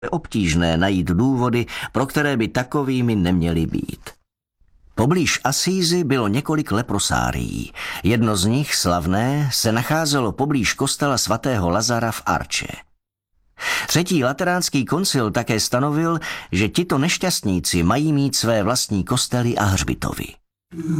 Je obtížné najít důvody, pro které by takovými neměly být. Poblíž Asízy bylo několik leprosárií. Jedno z nich, slavné, se nacházelo poblíž kostela svatého Lazara v Arče. Třetí lateránský koncil také stanovil, že tito nešťastníci mají mít své vlastní kostely a hřbitovy.